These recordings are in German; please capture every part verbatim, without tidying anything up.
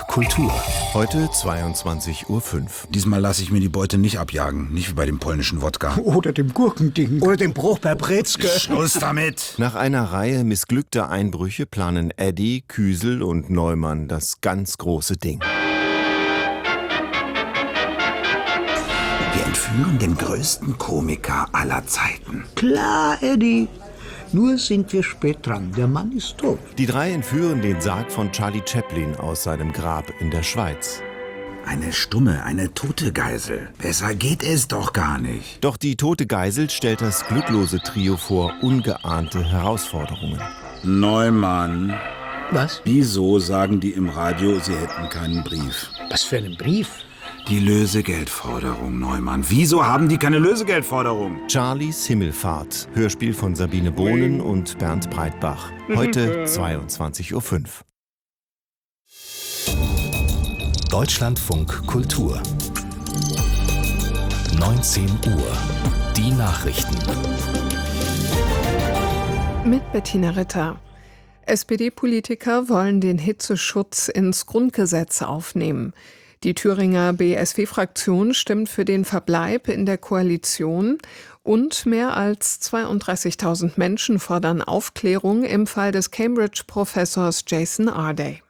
Kultur. Heute zweiundzwanzig Uhr fünf. Diesmal lasse ich mir die Beute nicht abjagen. Nicht wie bei dem polnischen Wodka. Oder dem Gurkending. Oder dem Bruch bei Brezke. Schluss damit! Nach einer Reihe missglückter Einbrüche planen Eddy, Küsel und Neumann das ganz große Ding. Wir entführen den größten Komiker aller Zeiten. Klar, Eddie. Nur sind wir spät dran. Der Mann ist tot. Die drei entführen den Sarg von Charlie Chaplin aus seinem Grab in der Schweiz. Eine stumme, eine tote Geisel. Besser geht es doch gar nicht. Doch die tote Geisel stellt das glücklose Trio vor ungeahnte Herausforderungen. Neumann. Was? Wieso sagen die im Radio, sie hätten keinen Brief? Was für einen Brief? Die Lösegeldforderung, Neumann. Wieso haben die keine Lösegeldforderung? Charlies Himmelfahrt. Hörspiel von Sabine Bohnen und Bernd Breitbach. Heute zweiundzwanzig Uhr fünf. Deutschlandfunk Kultur. neunzehn Uhr. Die Nachrichten. Mit Bettina Ritter. S P D-Politiker wollen den Hitzeschutz ins Grundgesetz aufnehmen. Die Thüringer B S W-Fraktion stimmt für den Verbleib in der Koalition und mehr als zweiunddreißigtausend Menschen fordern Aufklärung im Fall des Cambridge-Professors Jason Arday.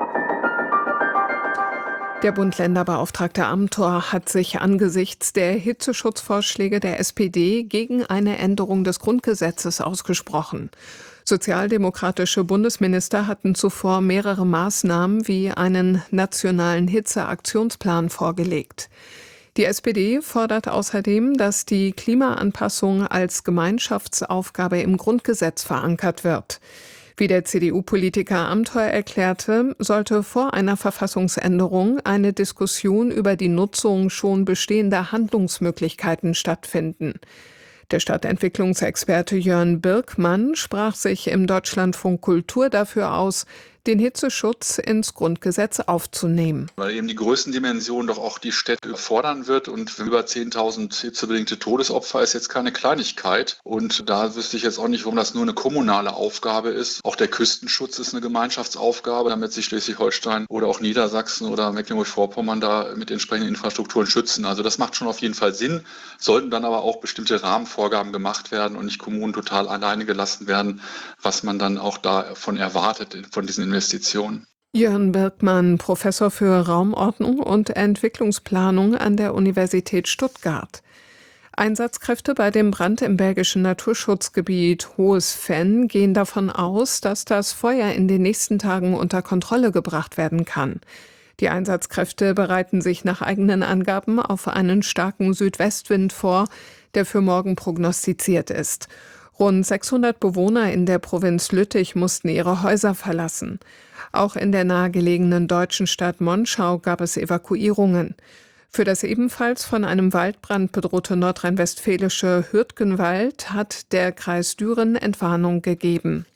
Der Bund-Länder-Beauftragte Amthor hat sich angesichts der Hitzeschutzvorschläge der S P D gegen eine Änderung des Grundgesetzes ausgesprochen. Sozialdemokratische Bundesminister hatten zuvor mehrere Maßnahmen wie einen nationalen Hitzeaktionsplan vorgelegt. Die S P D fordert außerdem, dass die Klimaanpassung als Gemeinschaftsaufgabe im Grundgesetz verankert wird. Wie der C D U-Politiker Amthor erklärte, sollte vor einer Verfassungsänderung eine Diskussion über die Nutzung schon bestehender Handlungsmöglichkeiten stattfinden. Der Stadtentwicklungsexperte Jörn Birkmann sprach sich im Deutschlandfunk Kultur dafür aus, den Hitzeschutz ins Grundgesetz aufzunehmen. Weil eben die Größendimension doch auch die Städte überfordern wird und über zehntausend hitzebedingte Todesopfer ist jetzt keine Kleinigkeit. Und da wüsste ich jetzt auch nicht, warum das nur eine kommunale Aufgabe ist. Auch der Küstenschutz ist eine Gemeinschaftsaufgabe, damit sich Schleswig-Holstein oder auch Niedersachsen oder Mecklenburg-Vorpommern da mit entsprechenden Infrastrukturen schützen. Also das macht schon auf jeden Fall Sinn, sollten dann aber auch bestimmte Rahmenvorgaben gemacht werden und nicht Kommunen total alleine gelassen werden, was man dann auch davon erwartet, von diesen Investitionen. Jörn Birkmann, Professor für Raumordnung und Entwicklungsplanung an der Universität Stuttgart. Einsatzkräfte bei dem Brand im belgischen Naturschutzgebiet Hohes Venn gehen davon aus, dass das Feuer in den nächsten Tagen unter Kontrolle gebracht werden kann. Die Einsatzkräfte bereiten sich nach eigenen Angaben auf einen starken Südwestwind vor, der für morgen prognostiziert ist. Rund sechshundert Bewohner in der Provinz Lüttich mussten ihre Häuser verlassen. Auch in der nahegelegenen deutschen Stadt Monschau gab es Evakuierungen. Für das ebenfalls von einem Waldbrand bedrohte nordrhein-westfälische Hürtgenwald hat der Kreis Düren Entwarnung gegeben.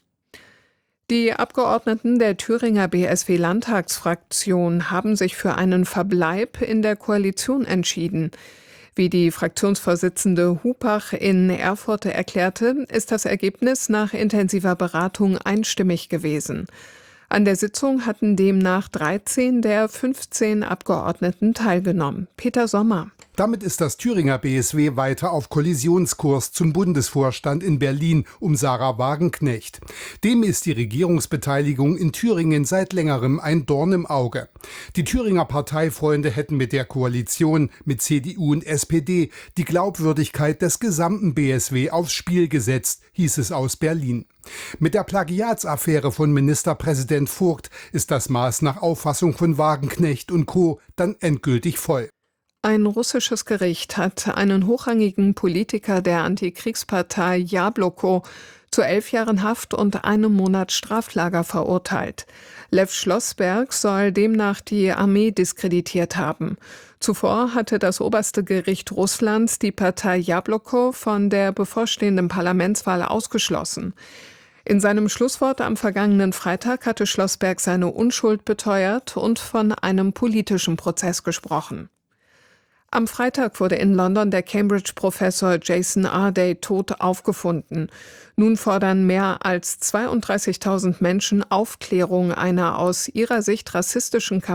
Die Abgeordneten der Thüringer B S W-Landtagsfraktion haben sich für einen Verbleib in der Koalition entschieden. Wie die Fraktionsvorsitzende Hupach in Erfurt erklärte, ist das Ergebnis nach intensiver Beratung einstimmig gewesen. An der Sitzung hatten demnach dreizehn der fünfzehn Abgeordneten teilgenommen. Peter Sommer. Damit ist das Thüringer B S W weiter auf Kollisionskurs zum Bundesvorstand in Berlin um Sarah Wagenknecht. Dem ist die Regierungsbeteiligung in Thüringen seit längerem ein Dorn im Auge. Die Thüringer Parteifreunde hätten mit der Koalition mit C D U und S P D die Glaubwürdigkeit des gesamten B S W aufs Spiel gesetzt, hieß es aus Berlin. Mit der Plagiatsaffäre von Ministerpräsident Vogt ist das Maß nach Auffassung von Wagenknecht und Co. dann endgültig voll. Ein russisches Gericht hat einen hochrangigen Politiker der Antikriegspartei Jabloko zu elf Jahren Haft und einem Monat Straflager verurteilt. Lew Schlossberg soll demnach die Armee diskreditiert haben. Zuvor hatte das oberste Gericht Russlands die Partei Jabloko von der bevorstehenden Parlamentswahl ausgeschlossen. In seinem Schlusswort am vergangenen Freitag hatte Schlossberg seine Unschuld beteuert und von einem politischen Prozess gesprochen. Am Freitag wurde in London der Cambridge-Professor Jason Arday tot aufgefunden. Nun fordern mehr als zweiunddreißigtausend Menschen Aufklärung einer aus ihrer Sicht rassistischen Kampagne